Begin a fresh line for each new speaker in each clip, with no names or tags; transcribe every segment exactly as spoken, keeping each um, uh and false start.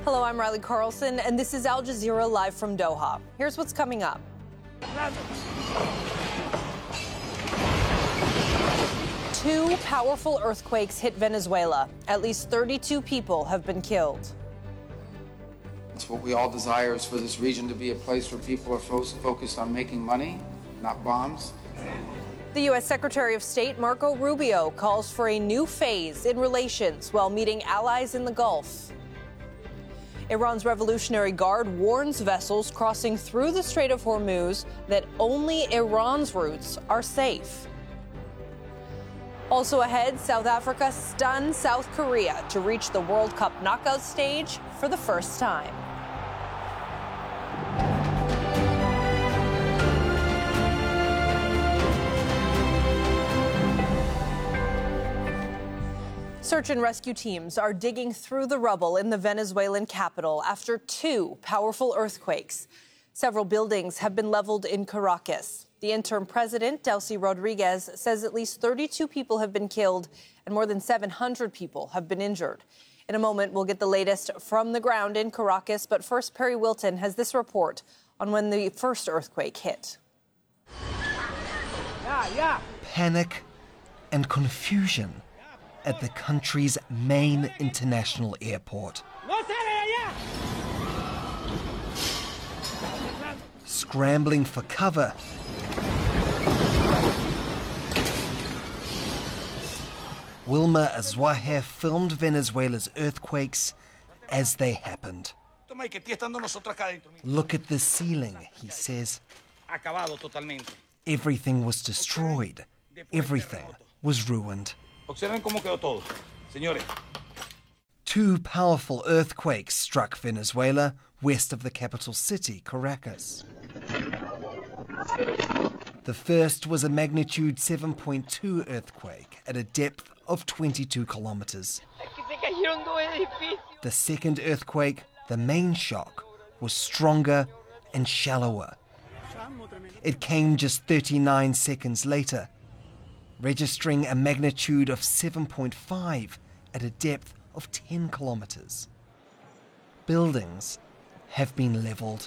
Hello, I'm Riley Carlson, and this is Al Jazeera live from Doha. Here's what's coming up. Two powerful earthquakes hit Venezuela. At least thirty-two people have been killed.
It's what we all desire is for this region to be a place where people are fo- focused on making money, not bombs.
The U S Secretary of State Marco Rubio calls for a new phase in relations while meeting allies in the Gulf. Iran's Revolutionary Guard warns vessels crossing through the Strait of Hormuz that only Iran's routes are safe. Also ahead, South Africa stunned South Korea to reach the World Cup knockout stage for the first time. Search and rescue teams are digging through the rubble in the Venezuelan capital after two powerful earthquakes. Several buildings have been leveled in Caracas. The interim president, Delcy Rodriguez, says at least thirty-two people have been killed and more than seven hundred people have been injured. In a moment, we'll get the latest from the ground in Caracas. But first, Perry Wilton has this report on when the first earthquake hit.
Panic and confusion at the country's main international airport. Scrambling for cover, Wilma Azuaje filmed Venezuela's earthquakes as they happened. Look at the ceiling, he says. Everything was destroyed. Everything was ruined. Two powerful earthquakes struck Venezuela west of the capital city, Caracas. The first was a magnitude seven point two earthquake at a depth of twenty-two kilometers. The second earthquake, the main shock, was stronger and shallower. It came just thirty-nine seconds later, registering a magnitude of seven point five at a depth of ten kilometers. Buildings have been leveled,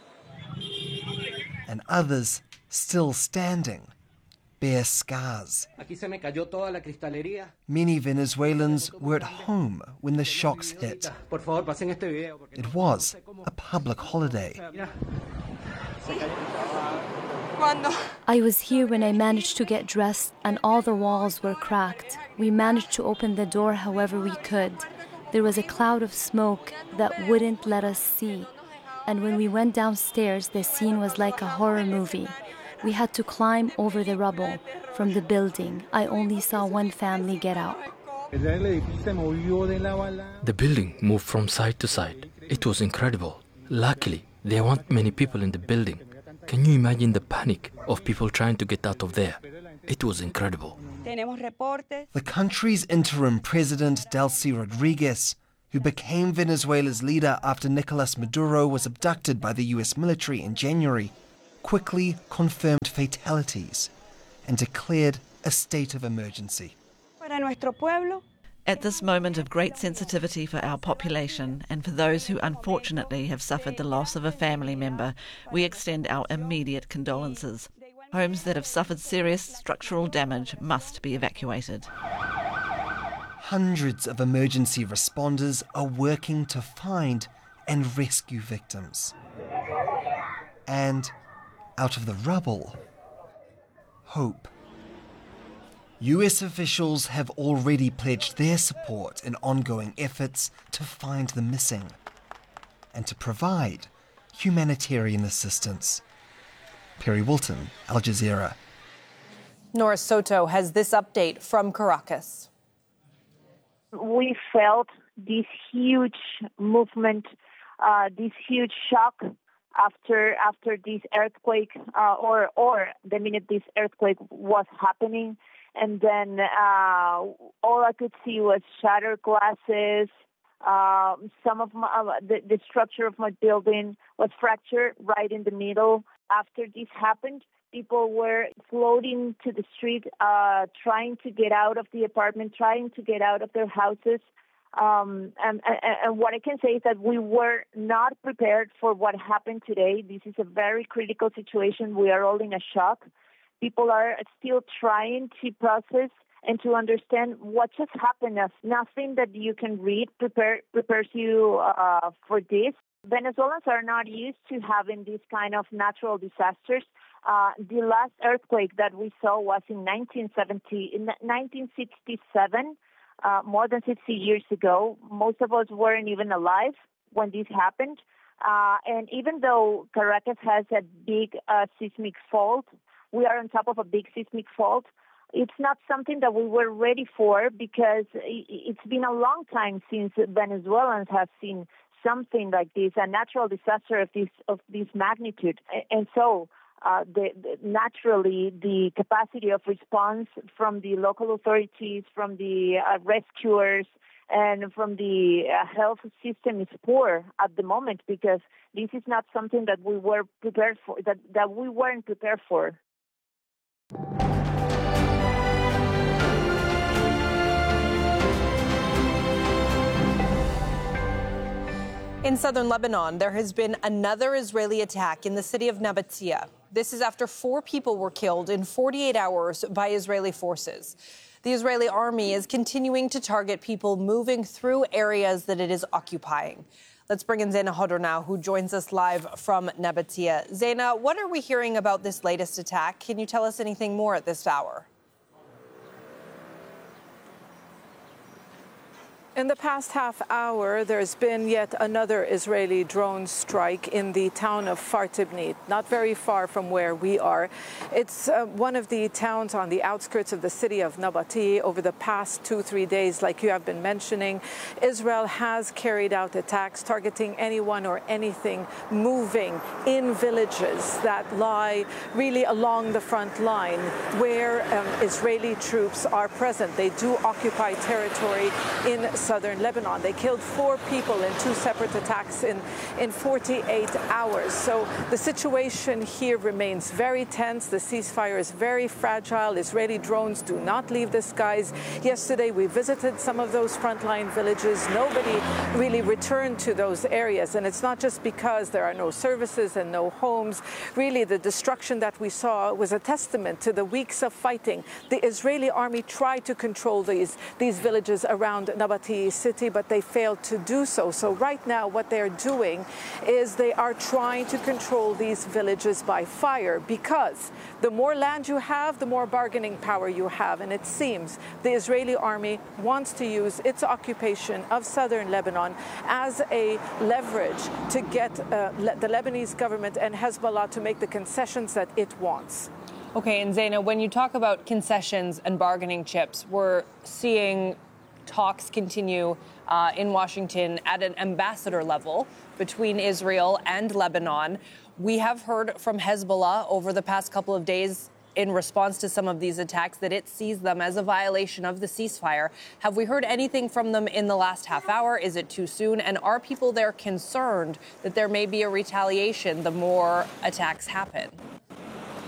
and others still standing bear scars. Many Venezuelans were at home when the shocks hit. It was a public holiday.
I was here when I managed to get dressed and all the walls were cracked. We managed to open the door however we could. There was a cloud of smoke that wouldn't let us see. And when we went downstairs, the scene was like a horror movie. We had to climb over the rubble from the building. I only saw one family get out.
The building moved from side to side. It was incredible. Luckily, there weren't many people in the building. Can you imagine the panic of people trying to get out of there? It was incredible.
The country's interim president, Delcy Rodriguez, who became Venezuela's leader after Nicolas Maduro was abducted by the U S military in January, quickly confirmed fatalities and declared a state of emergency.
At this moment of great sensitivity for our population and for those who unfortunately have suffered the loss of a family member, we extend our immediate condolences. Homes that have suffered serious structural damage must be evacuated.
Hundreds of emergency responders are working to find and rescue victims. And out of the rubble, hope. U S officials have already pledged their support in ongoing efforts to find the missing and to provide humanitarian assistance. Perry Wilton, Al Jazeera.
Nora Soto has this update from Caracas.
We felt this huge movement, uh, this huge shock after after this earthquake, uh, or or the minute this earthquake was happening. And then uh, all I could see was shattered glasses. Uh, some of my, uh, the, the structure of my building was fractured right in the middle. After this happened, people were floating to the street, uh, trying to get out of the apartment, trying to get out of their houses. Um, and, and, and what I can say is that we were not prepared for what happened today. This is a very critical situation. We are all in a shock. People are still trying to process and to understand what just happened. Nothing that you can read prepare, prepares you uh, for this. Venezuelans are not used to having this kind of natural disasters. Uh, the last earthquake that we saw was in nineteen seventy, in nineteen sixty-seven. Uh, more than sixty years ago. Most of us weren't even alive when this happened. Uh, and even though Caracas has a big uh, seismic fault, we are on top of a big seismic fault, it's not something that we were ready for because it's been a long time since Venezuelans have seen something like this, a natural disaster of this of this magnitude. And so Uh, the, the, naturally, the capacity of response from the local authorities, from the uh, rescuers, and from the uh, health system is poor at the moment because this is not something that we were prepared for, that, that we weren't prepared for.
In southern Lebanon, there has been another Israeli attack in the city of Nabatea. This is after four people were killed in forty-eight hours by Israeli forces. The Israeli army is continuing to target people moving through areas that it is occupying. Let's bring in Zeina Hodor now, who joins us live from Nabatea. Zeina, what are we hearing about this latest attack? Can you tell us anything more at this hour?
In the past half hour, there's been yet another Israeli drone strike in the town of Fartibnit, not very far from where we are. It's uh, one of the towns on the outskirts of the city of Nabatea. Over the past two, three days, like you have been mentioning, Israel has carried out attacks targeting anyone or anything moving in villages that lie really along the front line where um, Israeli troops are present. They do occupy territory in southern Lebanon. They killed four people in two separate attacks in, in forty-eight hours. So the situation here remains very tense. The ceasefire is very fragile. Israeli drones do not leave the skies. Yesterday, we visited some of those frontline villages. Nobody really returned to those areas. And it's not just because there are no services and no homes. Really, the destruction that we saw was a testament to the weeks of fighting. The Israeli army tried to control these, these villages around Nabatea city, but they failed to do so. So right now what they're doing is they are trying to control these villages by fire, because the more land you have, the more bargaining power you have. And it seems the Israeli army wants to use its occupation of southern Lebanon as a leverage to get uh, le- the Lebanese government and Hezbollah to make the concessions that it wants.
Okay, and Zeina, when you talk about concessions and bargaining chips, we're seeing talks continue uh, in Washington at an ambassador level between Israel and Lebanon. We have heard from Hezbollah over the past couple of days in response to some of these attacks that it sees them as a violation of the ceasefire. Have we heard anything from them in the last half hour? Is it too soon? And are people there concerned that there may be a retaliation the more attacks happen?